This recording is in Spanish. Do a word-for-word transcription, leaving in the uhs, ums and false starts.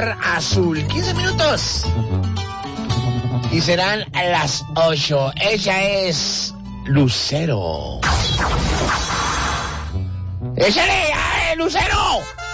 Mar Azul. quince minutos. Y serán a las ocho. Ella es Lucero. ¡Échale! ¡Ay, Lucero!